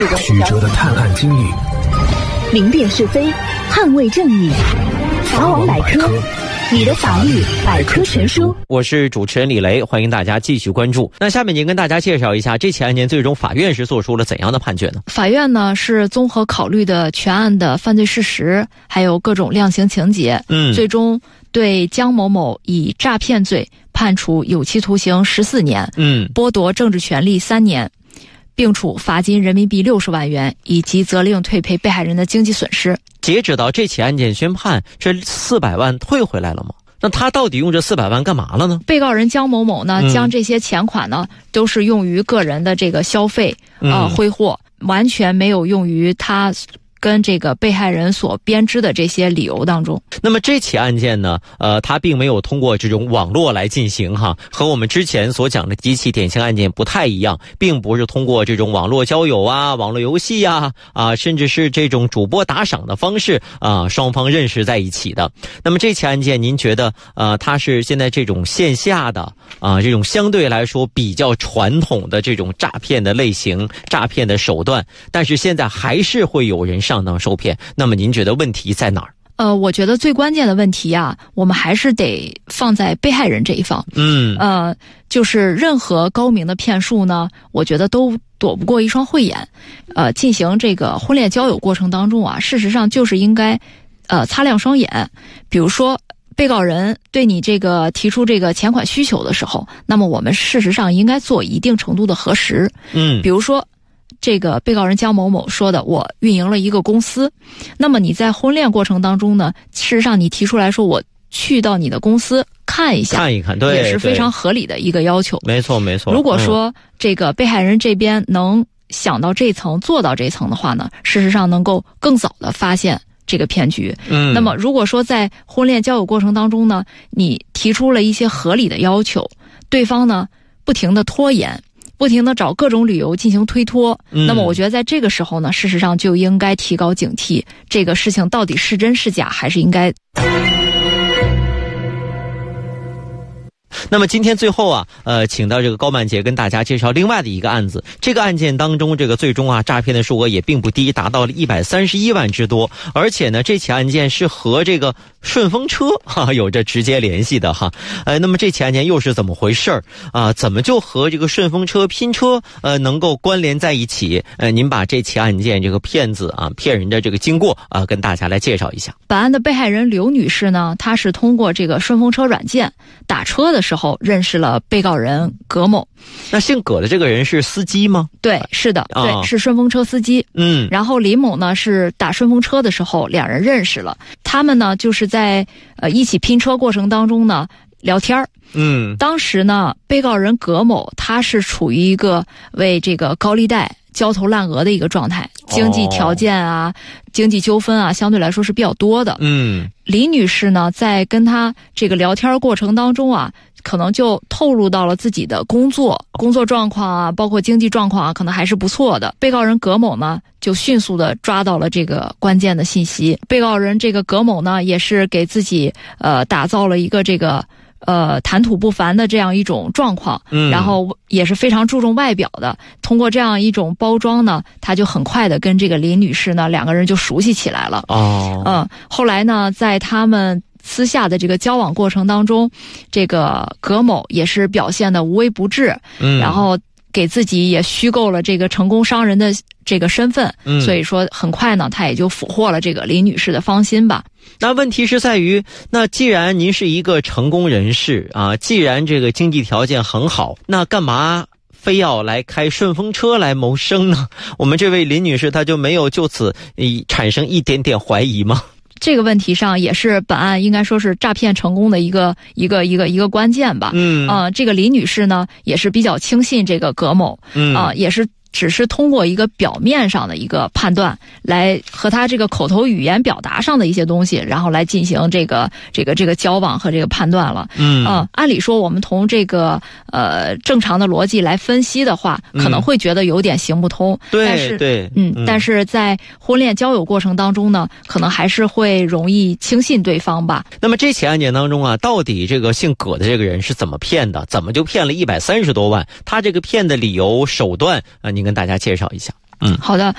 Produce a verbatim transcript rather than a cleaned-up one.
曲折的探案经历， 明辨是非，捍卫正义。法网百科，你的法律百科全书。 我是主持人李雷，欢迎大家继续关注。那下面您跟大家介绍一下这起案件最终法院是做出了怎样的判决呢？ 法院呢是综合考虑的全案的犯罪事实，还有各种量刑情节，嗯，最终对江某某以诈骗罪判处有期徒刑十四年，嗯，剥夺政治权利三年，并处罚金人民币六十万元，以及责令退赔被害人的经济损失。 截止到这起案件宣判，这四百万退回来了吗？那他到底用这四百万干嘛了呢？ 被告人江某某呢，嗯、将这些钱款呢，都是用于个人的这个消费，呃，挥霍，完全没有用于他跟这个被害人所编织的这些理由当中。 那么这起案件呢，呃，它并没有通过这种网络来进行哈，和我们之前所讲的几起典型案件不太一样，并不是通过这种网络交友啊、网络游戏啊，啊，甚至是这种主播打赏的方式啊，双方认识在一起的。那么这起案件，您觉得呃，它是现在这种线下的啊，这种相对来说比较传统的这种诈骗的类型、诈骗的手段，但是现在还是会有人上当受骗，那么您觉得问题在哪儿？ 呃，我觉得最关键的问题啊，我们还是得放在被害人这一方。嗯，呃，就是任何高明的骗术呢，我觉得都躲不过一双慧眼。呃，进行这个婚恋交友过程当中啊，事实上就是应该呃擦亮双眼。比如说，被告人对你这个提出这个钱款需求的时候，那么我们事实上应该做一定程度的核实。嗯，比如说，这个被告人江某某说的，我运营了一个公司，那么你在婚恋过程当中呢，事实上你提出来说我去到你的公司看一下， 看一看，对， 也是非常合理的一个要求。 没错，没错。 如果说这个被害人这边能想到这层、做到这层的话呢，事实上能够更早的发现这个骗局。嗯，那么如果说在婚恋交友过程当中呢，你提出了一些合理的要求，对方呢不停的拖延，不停地找各种理由进行推脱，嗯、那么我觉得在这个时候呢，事实上就应该提高警惕，这个事情到底是真是假，还是应该。 那么今天最后啊，呃，请到这个高曼杰跟大家介绍另外的一个案子。这个案件当中，这个最终啊，诈骗的数额也并不低，达到了一百三十一万之多。而且呢，这起案件是和这个顺风车哈有着直接联系的哈。呃，那么这起案件又是怎么回事儿啊？怎么就和这个顺风车拼车呃能够关联在一起？呃，您把这起案件这个骗子啊骗人的这个经过啊跟大家来介绍一下。 本案的被害人刘女士呢，她是通过这个顺风车软件打车的时候认识了被告人葛某。 那姓葛的这个人是司机吗？ 对，是的，对，哦、是顺风车司机。嗯，然后李某呢是打顺风车的时候两人认识了，他们呢就是在呃一起拼车过程当中呢聊天。嗯，当时呢被告人葛某他是处于一个为这个高利贷焦头烂额的一个状态，经济条件啊、哦、经济纠纷啊相对来说是比较多的。嗯，李女士呢在跟他这个聊天过程当中啊，可能就透露到了自己的工作工作状况啊，包括经济状况啊，可能还是不错的。被告人葛某呢就迅速的抓到了这个关键的信息。被告人这个葛某呢也是给自己呃打造了一个这个呃，谈吐不凡的这样一种状况，嗯，然后也是非常注重外表的。通过这样一种包装呢，他就很快的跟这个林女士呢两个人就熟悉起来了。哦，嗯，后来呢，在他们私下的这个交往过程当中，这个葛某也是表现的无微不至，嗯，然后给自己也虚构了这个成功商人的这个身份，嗯，所以说很快呢，他也就俘获了这个林女士的芳心吧。 那问题是在于，那既然您是一个成功人士啊，既然这个经济条件很好，那干嘛非要来开顺风车来谋生呢？我们这位林女士她就没有就此产生一点点怀疑吗？ 这个问题上也是本案应该说是诈骗成功的一个一个一个一个关键吧。嗯，啊、呃，这个李女士呢也是比较轻信这个葛某，嗯，啊、呃，也是只是通过一个表面上的一个判断，来和他这个口头语言表达上的一些东西，然后来进行这个这个这个交往和这个判断了。嗯，啊、呃，按理说我们从这个呃正常的逻辑来分析的话，可能会觉得有点行不通。 对、 嗯，但是对， 嗯，嗯但是在婚恋交友过程当中呢，可能还是会容易轻信对方吧。 那么这起案件当中啊，到底这个姓葛的这个人是怎么骗的？怎么就骗了一百三十多万？他这个骗的理由手段啊，您跟大家介绍一下。嗯， 好的。